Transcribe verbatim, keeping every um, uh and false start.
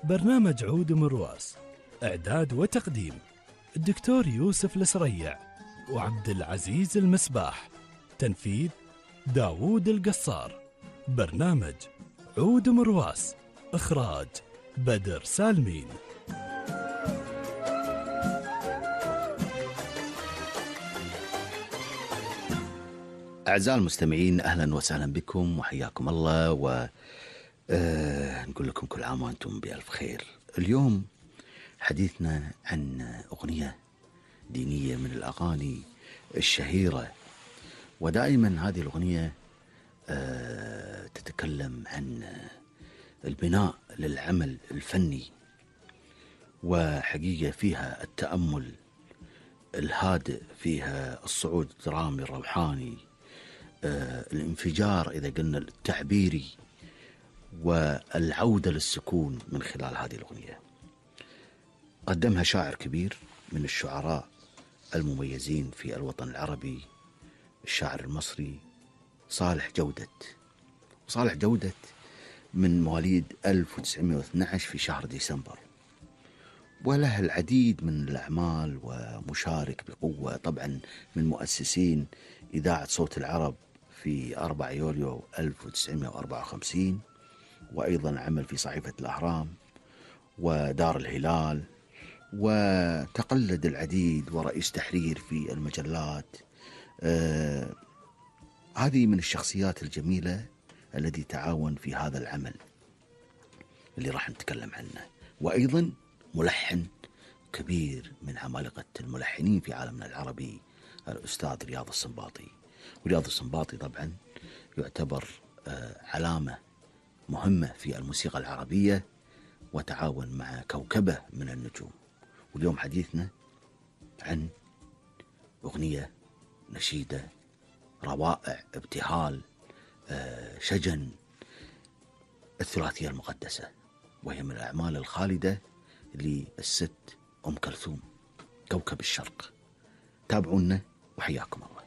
برنامج عود مرواس، إعداد وتقديم الدكتور يوسف السريع وعبد العزيز المسباح، تنفيذ داوود القصار. برنامج عود مرواس، إخراج بدر سالمين. أعزائي المستمعين، أهلا وسهلا بكم وحياكم الله، و آه نقول لكم كل عام وأنتم بألف خير. اليوم حديثنا عن أغنية دينية من الأغاني الشهيرة، ودائما هذه الأغنية آه تتكلم عن البناء للعمل الفني، وحقيقة فيها التأمل الهادئ، فيها الصعود الدرامي الروحاني، آه الانفجار إذا قلنا التعبيري، والعودة للسكون من خلال هذه الأغنية. قدمها شاعر كبير من الشعراء المميزين في الوطن العربي، الشاعر المصري صالح جودة. وصالح جودة من مواليد ألف وتسعمائة واثني عشر في شهر ديسمبر، وله العديد من الأعمال، ومشارك بقوة طبعا من مؤسسين إذاعة صوت العرب في أربعة يوليو ألف وتسعمائة وأربعة وخمسين، وأيضا عمل في صحيفة الأهرام ودار الهلال، وتقلد العديد ورئيس تحرير في المجلات. آه هذه من الشخصيات الجميلة التي تعاون في هذا العمل اللي راح نتكلم عنه. وأيضا ملحن كبير من عمالقة الملحنين في عالمنا العربي، الأستاذ رياض السنباطي. ورياض السنباطي طبعا يعتبر آه علامة مهمة في الموسيقى العربية، وتعاون مع كوكبة من النجوم. واليوم حديثنا عن أغنية، نشيدة، روائع، ابتهال، آه، شجن، الثلاثية المقدسة، وهي من الأعمال الخالدة للست أم كلثوم، كوكب الشرق. تابعونا وحياكم الله.